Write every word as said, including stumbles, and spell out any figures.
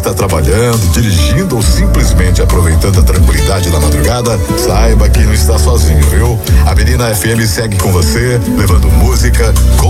está trabalhando, dirigindo ou simplesmente aproveitando a tranquilidade da madrugada, saiba que não está sozinho, viu? A Menina F M segue com você, levando música, com